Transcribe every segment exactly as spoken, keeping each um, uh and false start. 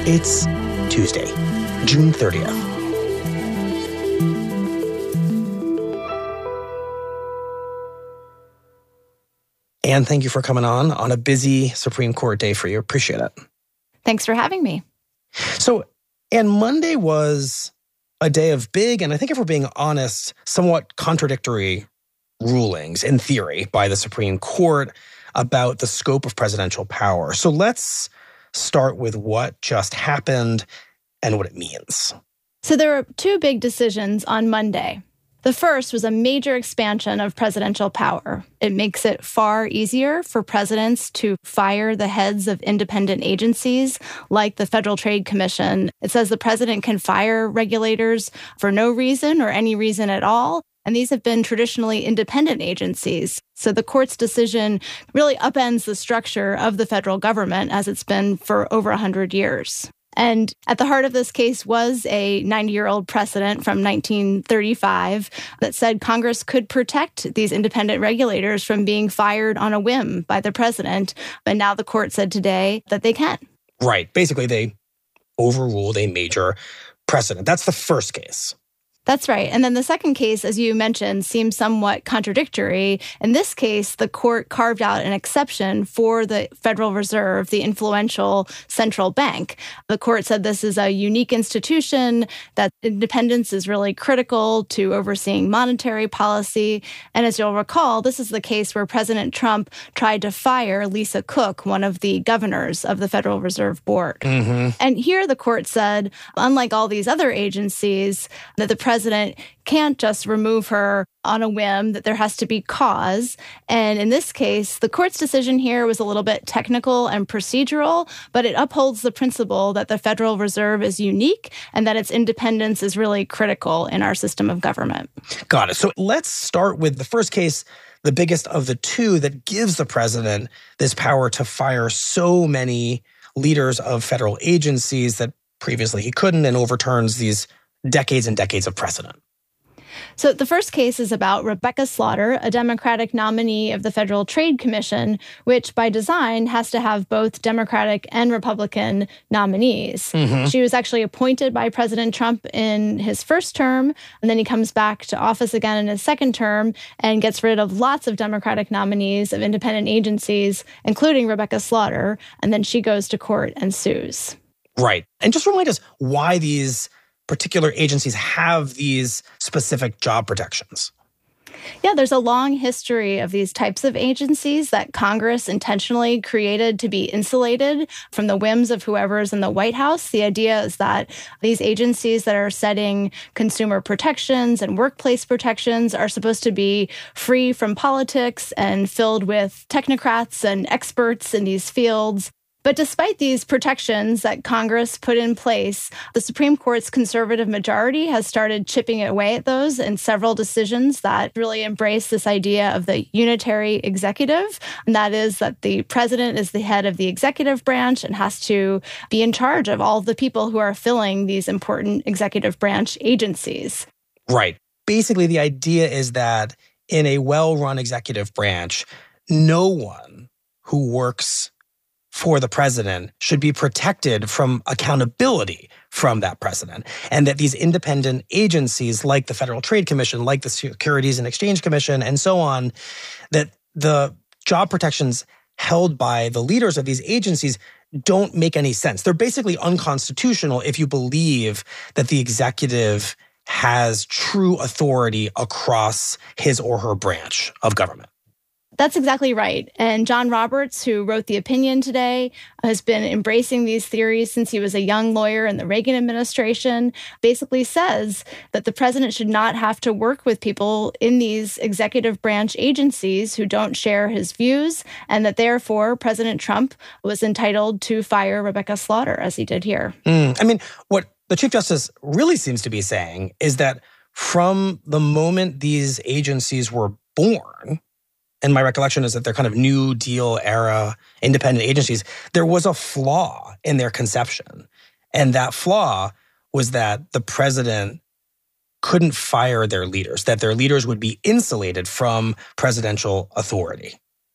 It's Tuesday, June thirtieth. Anne, thank you for coming on on a busy Supreme Court day for you. Appreciate it. Thanks for having me. So, Anne, Monday was a day of big, and I think if we're being honest, somewhat contradictory rulings in theory by the Supreme Court about the scope of presidential power. So let's start with what just happened and what it means. So there were two big decisions on Monday. The first was a major expansion of presidential power. It makes it far easier for presidents to fire the heads of independent agencies like the Federal Trade Commission. It says the president can fire regulators for no reason or any reason at all. And these have been traditionally independent agencies. So the court's decision really upends the structure of the federal government as it's been for over one hundred years. And at the heart of this case was a ninety-year-old precedent from nineteen thirty-five that said Congress could protect these independent regulators from being fired on a whim by the president. And now the court said today that they can. Right. Basically, they overruled a major precedent. That's the first case. That's right. And then the second case, as you mentioned, seems somewhat contradictory. In this case, the court carved out an exception for the Federal Reserve, the influential central bank. The court said this is a unique institution, that independence is really critical to overseeing monetary policy. And as you'll recall, this is the case where President Trump tried to fire Lisa Cook, one of the governors of the Federal Reserve Board. Mm-hmm. And here the court said, unlike all these other agencies, that the president president can't just remove her on a whim, that there has to be cause. And in this case, the court's decision here was a little bit technical and procedural, but it upholds the principle that the Federal Reserve is unique and that its independence is really critical in our system of government. Got it. So let's start with the first case, the biggest of the two, that gives the president this power to fire so many leaders of federal agencies that previously he couldn't, and overturns these decades and decades of precedent. So the first case is about Rebecca Slaughter, a Democratic nominee of the Federal Trade Commission, which by design has to have both Democratic and Republican nominees. Mm-hmm. She was actually appointed by President Trump in his first term, and then he comes back to office again in his second term and gets rid of lots of Democratic nominees of independent agencies, including Rebecca Slaughter, and then she goes to court and sues. Right. And just remind us why these particular agencies have these specific job protections. Yeah, there's a long history of these types of agencies that Congress intentionally created to be insulated from the whims of whoever's in the White House. The idea is that these agencies that are setting consumer protections and workplace protections are supposed to be free from politics and filled with technocrats and experts in these fields. But despite these protections that Congress put in place, the Supreme Court's conservative majority has started chipping away at those in several decisions that really embrace this idea of the unitary executive. And that is that the president is the head of the executive branch and has to be in charge of all the people who are filling these important executive branch agencies. Right. Basically, the idea is that in a well-run executive branch, no one who works for the president should be protected from accountability from that president. And that these independent agencies like the Federal Trade Commission, like the Securities and Exchange Commission, and so on, that the job protections held by the leaders of these agencies don't make any sense. They're basically unconstitutional if you believe that the executive has true authority across his or her branch of government. That's exactly right. And John Roberts, who wrote the opinion today, has been embracing these theories since he was a young lawyer in the Reagan administration, basically says that the president should not have to work with people in these executive branch agencies who don't share his views, and that therefore President Trump was entitled to fire Rebecca Slaughter, as he did here. Mm, I mean, what the Chief Justice really seems to be saying is that from the moment these agencies were born, and my recollection is that they're kind of New Deal era independent agencies, there was a flaw in their conception. And that flaw was that the president couldn't fire their leaders, that their leaders would be insulated from presidential authority.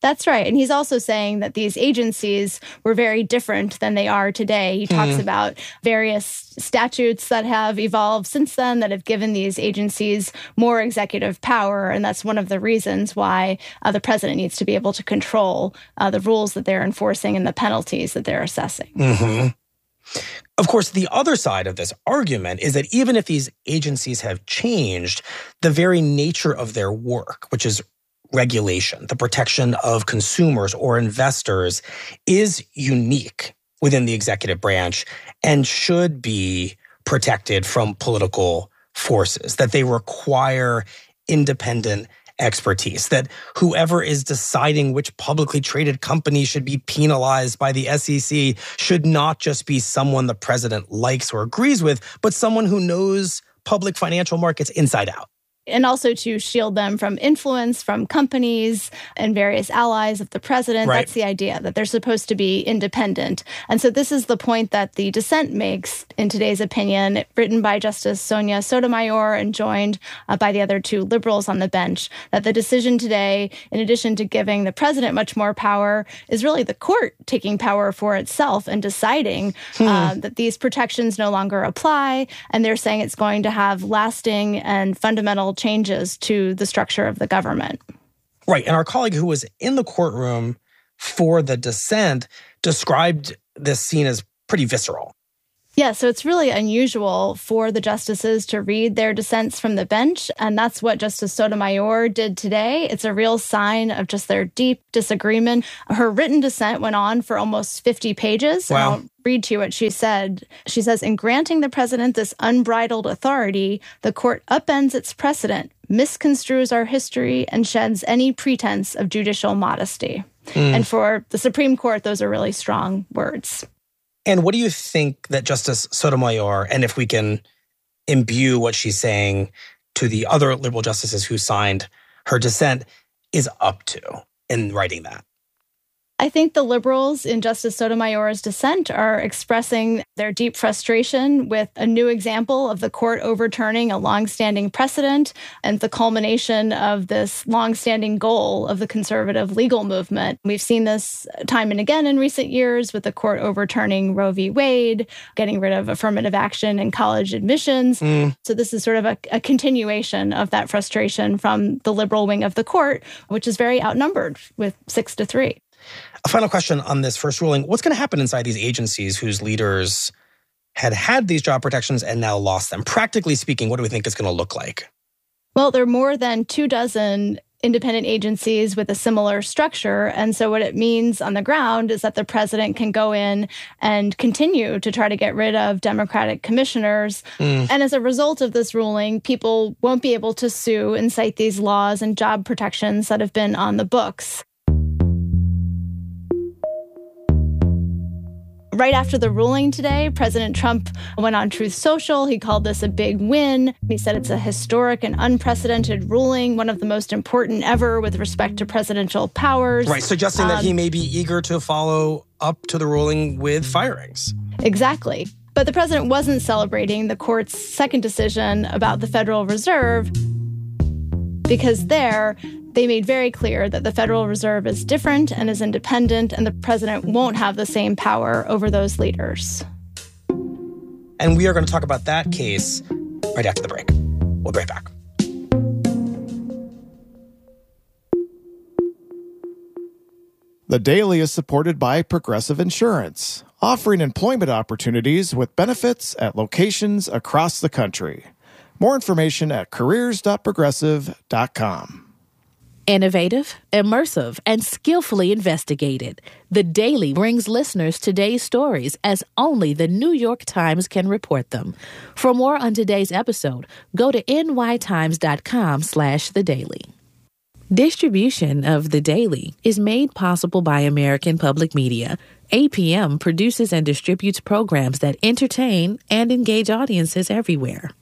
That's right. And he's also saying that these agencies were very different than they are today. He talks mm. about various statutes that have evolved since then that have given these agencies more executive power. And that's one of the reasons why uh, the president needs to be able to control uh, the rules that they're enforcing and the penalties that they're assessing. Mm-hmm. Of course, the other side of this argument is that even if these agencies have changed, the very nature of their work, which is regulation, the protection of consumers or investors, is unique within the executive branch and should be protected from political forces, that they require independent expertise, that whoever is deciding which publicly traded company should be penalized by the S E C should not just be someone the president likes or agrees with, but someone who knows public financial markets inside out. And also to shield them from influence from companies and various allies of the president. Right. That's the idea, that they're supposed to be independent. And so this is the point that the dissent makes in today's opinion, written by Justice Sonia Sotomayor and joined uh, by the other two liberals on the bench, that the decision today, in addition to giving the president much more power, is really the court taking power for itself and deciding hmm. uh, that these protections no longer apply. And they're saying it's going to have lasting and fundamental changes to the structure of the government. Right. And our colleague who was in the courtroom for the dissent described this scene as pretty visceral. Yeah, so it's really unusual for the justices to read their dissents from the bench, and that's what Justice Sotomayor did today. It's a real sign of just their deep disagreement. Her written dissent went on for almost fifty pages. Wow. I'll read to you what she said. She says, "In granting the president this unbridled authority, the court upends its precedent, misconstrues our history, and sheds any pretense of judicial modesty." Mm. And for the Supreme Court, those are really strong words. And what do you think that Justice Sotomayor, and if we can imbue what she's saying to the other liberal justices who signed her dissent, is up to in writing that? I think the liberals in Justice Sotomayor's dissent are expressing their deep frustration with a new example of the court overturning a longstanding precedent and the culmination of this longstanding goal of the conservative legal movement. We've seen this time and again in recent years with the court overturning Roe v. Wade, getting rid of affirmative action in college admissions. Mm. So this is sort of a, a continuation of that frustration from the liberal wing of the court, which is very outnumbered with six to three. A final question on this first ruling. What's going to happen inside these agencies whose leaders had had these job protections and now lost them? Practically speaking, what do we think it's going to look like? Well, there are more than two dozen independent agencies with a similar structure. And so what it means on the ground is that the president can go in and continue to try to get rid of Democratic commissioners. Mm. And as a result of this ruling, people won't be able to sue and cite these laws and job protections that have been on the books. Right after the ruling today, President Trump went on Truth Social. He called this a big win. He said it's a historic and unprecedented ruling, one of the most important ever with respect to presidential powers. Right, suggesting um, that he may be eager to follow up to the ruling with firings. Exactly. But the president wasn't celebrating the court's second decision about the Federal Reserve because there, they made very clear that the Federal Reserve is different and is independent, and the president won't have the same power over those leaders. And we are going to talk about that case right after the break. We'll be right back. The Daily is supported by Progressive Insurance, offering employment opportunities with benefits at locations across the country. More information at careers dot progressive dot com. Innovative, immersive, and skillfully investigated, The Daily brings listeners today's stories as only the New York Times can report them. For more on today's episode, go to n y times dot com slash the daily. Distribution of The Daily is made possible by American Public Media. A P M produces and distributes programs that entertain and engage audiences everywhere.